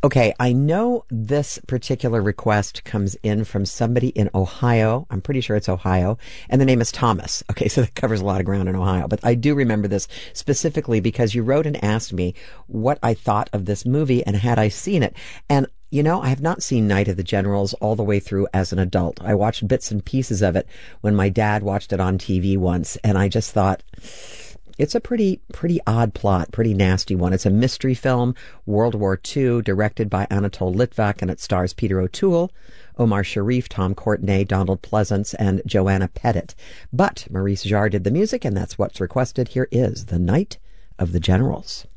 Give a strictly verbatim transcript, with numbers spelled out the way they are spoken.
Okay, I know this particular request comes in from somebody in Ohio. I'm pretty sure it's Ohio. And the name is Thomas. Okay, so that covers a lot of ground in Ohio. But I do remember this specifically because you wrote and asked me what I thought of this movie and had I seen it. And you know, I have not seen Night of the Generals all the way through as an adult. I watched bits and pieces of it when my dad watched it on T V once, and I just thought, it's a pretty, pretty odd plot, pretty nasty one. It's a mystery film, World War Two, directed by Anatole Litvak, and it stars Peter O'Toole, Omar Sharif, Tom Courtenay, Donald Pleasance, and Joanna Pettit. But Maurice Jarre did the music, and that's what's requested. Here is The Night of the Generals.